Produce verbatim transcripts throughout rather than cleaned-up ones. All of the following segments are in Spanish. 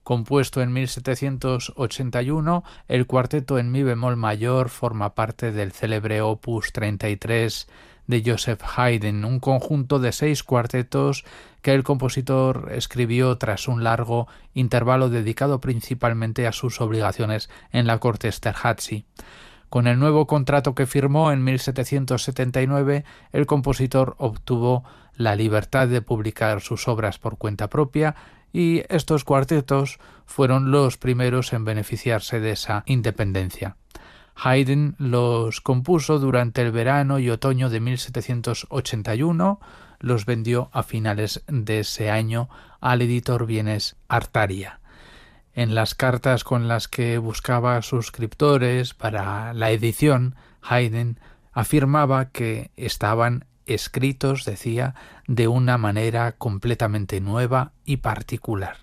Compuesto en mil setecientos ochenta y uno, el cuarteto en mi bemol mayor forma parte del célebre Opus treinta y tres de Joseph Haydn, un conjunto de seis cuartetos que el compositor escribió tras un largo intervalo dedicado principalmente a sus obligaciones en la corte Esterházy. Con el nuevo contrato que firmó en mil setecientos setenta y nueve, el compositor obtuvo la libertad de publicar sus obras por cuenta propia, y estos cuartetos fueron los primeros en beneficiarse de esa independencia. Haydn los compuso durante el verano y otoño de mil setecientos ochenta y uno, los vendió a finales de ese año al editor vienés Artaria. En las cartas con las que buscaba suscriptores para la edición, Haydn afirmaba que estaban escritos, decía, de una manera completamente nueva y particular.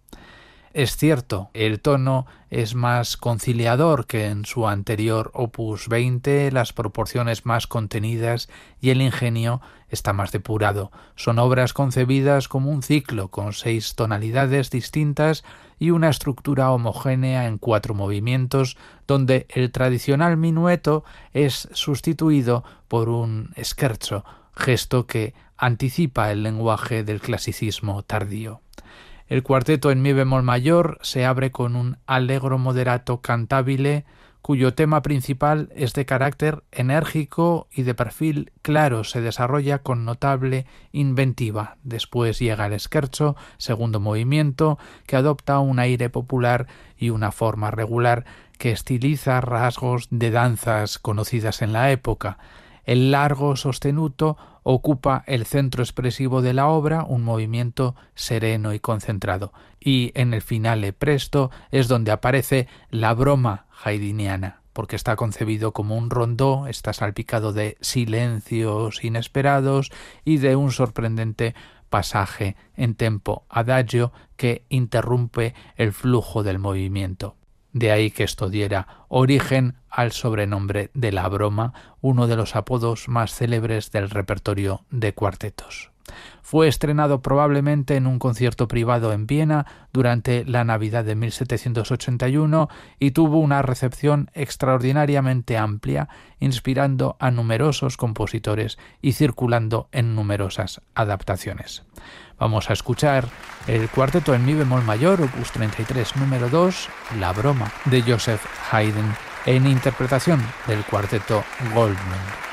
Es cierto, el tono es más conciliador que en su anterior Opus veinte, las proporciones más contenidas y el ingenio está más depurado. Son obras concebidas como un ciclo con seis tonalidades distintas y una estructura homogénea en cuatro movimientos, donde el tradicional minueto es sustituido por un scherzo, gesto que anticipa el lenguaje del clasicismo tardío. El cuarteto en mi bemol mayor se abre con un allegro moderato cantabile, cuyo tema principal es de carácter enérgico y de perfil claro, se desarrolla con notable inventiva. Después llega el scherzo, segundo movimiento, que adopta un aire popular y una forma regular que estiliza rasgos de danzas conocidas en la época. El largo sostenuto ocupa el centro expresivo de la obra, un movimiento sereno y concentrado, y en el finale presto es donde aparece la broma haydniana, porque está concebido como un rondó, está salpicado de silencios inesperados y de un sorprendente pasaje en tempo adagio que interrumpe el flujo del movimiento. De ahí que esto diera origen al sobrenombre de la broma, uno de los apodos más célebres del repertorio de cuartetos. Fue estrenado probablemente en un concierto privado en Viena durante la Navidad de mil setecientos ochenta y uno y tuvo una recepción extraordinariamente amplia, inspirando a numerosos compositores y circulando en numerosas adaptaciones. Vamos a escuchar el cuarteto en mi bemol mayor, opus treinta y tres, número dos, La broma, de Joseph Haydn, en interpretación del cuarteto Goldman.